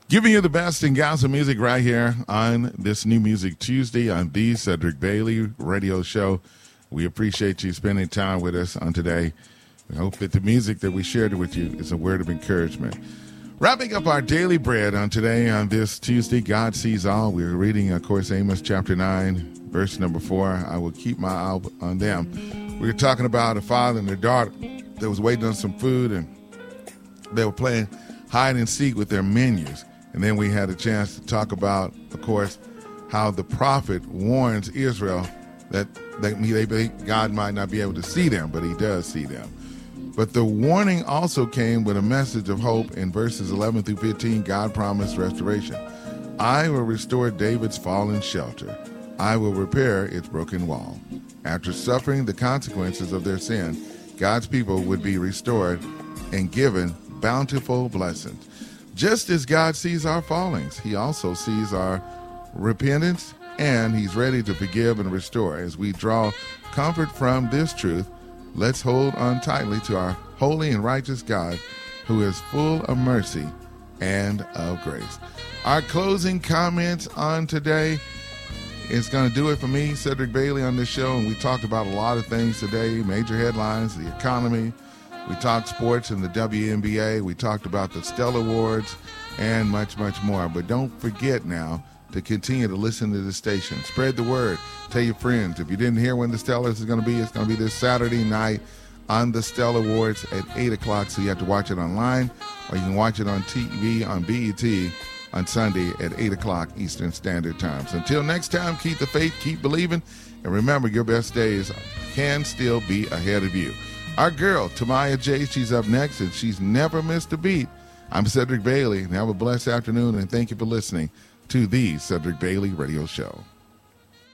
Giving you the best in gospel music right here on this New Music Tuesday on the Cedric Bailey Radio Show. We appreciate you spending time with us on today. We hope that the music that we shared with you is a word of encouragement. Wrapping up our daily bread on today on this Tuesday, God Sees All. We're reading, of course, Amos chapter 9, verse number 4. I will keep my eye on them. We were talking about a father and their daughter that was waiting on some food, and they were playing hide and seek with their menus. And then we had a chance to talk about, of course, how the prophet warns Israel that God might not be able to see them, but he does see them. But the warning also came with a message of hope. In verses 11 through 15, God promised restoration. I will restore David's fallen shelter. I will repair its broken wall. After suffering the consequences of their sin, God's people would be restored and given bountiful blessings. Just as God sees our fallings, he also sees our repentance, and he's ready to forgive and restore. As we draw comfort from this truth, let's hold on tightly to our holy and righteous God, who is full of mercy and of grace. Our closing comments on today is going to do it for me, Cedric Bailey, on this show. And we talked about a lot of things today, major headlines, the economy. We talked sports and the WNBA. We talked about the Stellar Awards and much, much more. But don't forget now to continue to listen to the station. Spread the word. Tell your friends. If you didn't hear when the Stellars is going to be, it's going to be this Saturday night on the Stellar Awards at 8 o'clock. So you have to watch it online, or you can watch it on TV on BET on Sunday at 8 o'clock Eastern Standard Time. So until next time, keep the faith, keep believing, and remember, your best days can still be ahead of you. Our girl, Tamaya J., she's up next, and she's never missed a beat. I'm Cedric Bailey, and have a blessed afternoon, and thank you for listening to the Cedric Bailey Radio Show.